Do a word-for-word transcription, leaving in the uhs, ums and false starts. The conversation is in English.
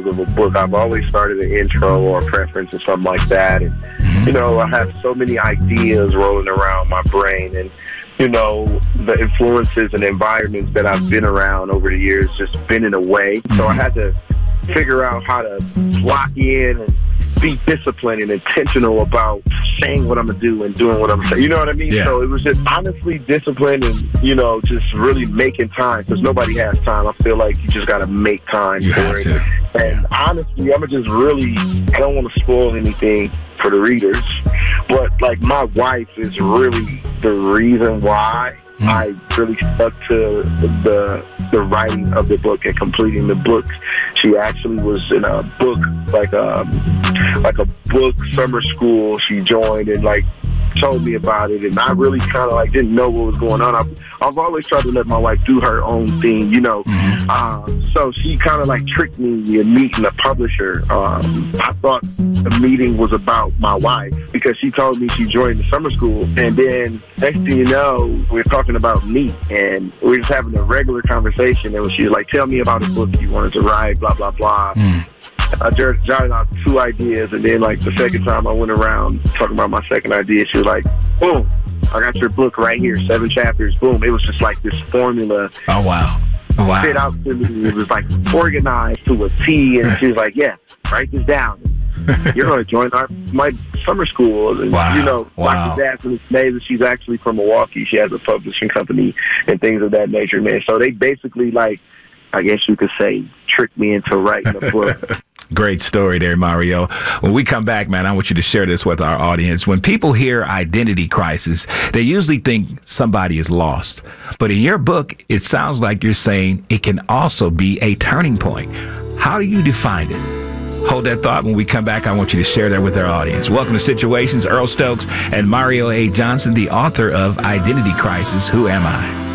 of a book, I've always started an intro or a preference or something like that. And, you know, I have so many ideas rolling around my brain, and, you know, the influences and environments that I've been around over the years just been in a way. So I had to figure out how to lock in and be disciplined and intentional about saying what I'm going to do and doing what I'm saying. You know what I mean? Yeah. So it was just honestly disciplined and, you know, just really making time, because nobody has time. I feel like you just got to make time You for have it. to. And honestly, I'm just really, I don't want to spoil anything for the readers, but like my wife is really the reason why mm. I really stuck to the the writing of the book and completing the book. She actually was in a book, like a, like a book summer school she joined, and like told me about it, and I really kind of like didn't know what was going on. I've, I've always tried to let my wife do her own thing, you know. Mm-hmm. Um, so she kind of like tricked me in meeting a publisher. Um, I thought the meeting was about my wife because she told me she joined the summer school, and then next thing you know, we we're talking about me, and we were just having a regular conversation, and she was like, "Tell me about a book you wanted to write, blah blah blah." Mm. I jotted out two ideas, and then like the second time I went around talking about my second idea, she was like, boom, I got your book right here, seven chapters, boom. It was just like this formula. Oh, wow. Wow. Fit out to me. It was like organized to a T, and she was like, yeah, write this down. You're going to join our my summer school. And, wow. you know, wow. Doctor Daphne Mays, she's actually from Milwaukee. She has a publishing company and things of that nature, man. So they basically, like, I guess you could say, tricked me into writing a book. Great story there, Mario. When we come back, man, I want you to share this with our audience. When people hear identity crisis, they usually think somebody is lost. But in your book, it sounds like you're saying it can also be a turning point. How do you define it? Hold that thought. When we come back, I want you to share that with our audience. Welcome to Situations. Earl Stokes and Mario A. Johnson, the author of Identity Crisis, Who Am I?